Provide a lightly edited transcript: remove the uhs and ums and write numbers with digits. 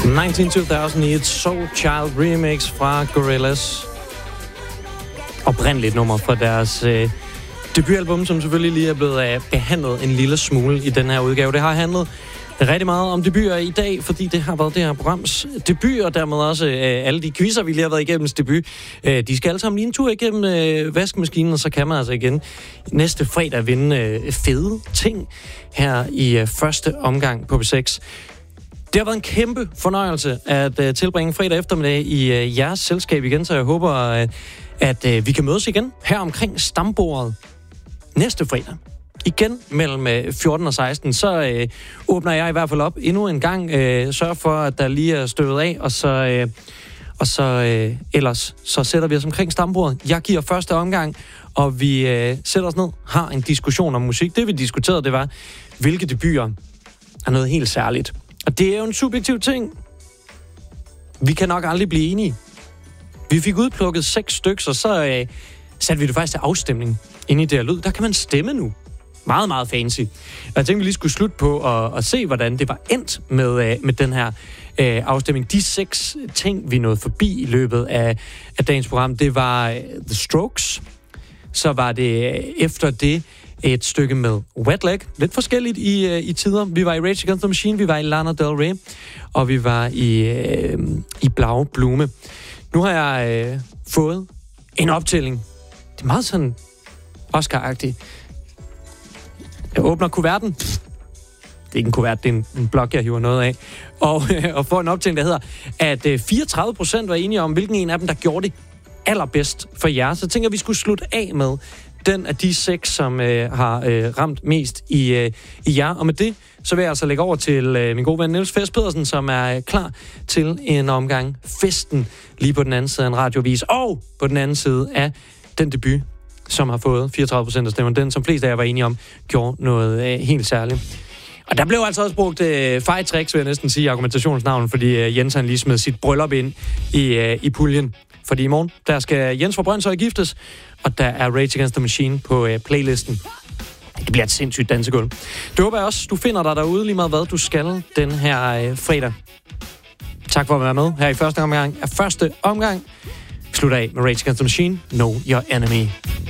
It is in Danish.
192000 i et Soul Child remix fra Gorillaz. Oprindeligt nummer fra deres debutalbum, som selvfølgelig lige er blevet behandlet en lille smule i den her udgave. Det har handlet rigtig meget om debuter i dag, fordi det har været det her programs debut, og dermed også alle de quizzer, vi lige har været igennem debut. De skal alle sammen lige en tur igennem vaskemaskinen, og så kan man altså igen næste fredag vinde fede ting her i første omgang på B6. Det har været en kæmpe fornøjelse at tilbringe fredag eftermiddag i jeres selskab igen, så jeg håber, at vi kan mødes igen her omkring stambordet næste fredag. Igen mellem 14 og 16, så åbner jeg i hvert fald op endnu en gang. Sørg for, at der lige er støvet af, og så ellers så sætter vi os omkring stambordet. Jeg giver første omgang, og vi sætter os ned, har en diskussion om musik. Det vi diskuterede, det var, hvilke debuter er noget helt særligt. Og det er jo en subjektiv ting. Vi kan nok aldrig blive enige. Vi fik udplukket 6 stykker, og så satte vi det faktisk til afstemning inde i det her lyd. Der kan man stemme nu. Meget, meget fancy. Og jeg tænkte, vi lige skulle slutte på at se, hvordan det var endt med den her afstemning. De 6 ting, vi nåede forbi i løbet af dagens program, det var The Strokes. Så var det efter det et stykke med Wet Leg. Lidt forskelligt i tider. Vi var i Rage Against the Machine, vi var i Lana Del Rey, og vi var i Blau Blume. Nu har jeg fået en optælling. Det er meget sådan Oscar-agtigt. Jeg åbner kuverten. Det er ikke en kuvert, det er en blok, jeg hiver noget af. Og får en optælling, der hedder, at 34% var enige om, hvilken en af dem, der gjorde det allerbedst for jer. Så tænker vi skulle slutte af med den af de 6, som har ramt mest i jer. Og med det, så vil jeg altså lægge over til min gode ven Niels Fest Pedersen, som er klar til en omgang festen lige på den anden side af en radiovis. Og på den anden side af den debut, som har fået 34% af stemmen. Den, som flest af jer var enige om, gjorde noget helt særligt. Og der blev altså også brugt fejtricks, vil jeg næsten sige, i argumentationsnavn, fordi Jens han lige smed sit bryllup ind i puljen. Fordi i morgen, der skal Jens fra Brøndshøj giftes, og der er Rage Against the Machine på playlisten. Det bliver et sindssygt dansegulv. Det håber jeg også, du finder dig derude lige meget, hvad du skal den her fredag. Tak for at være med her i første omgang. Slutter af med Rage Against the Machine, Know Your Enemy.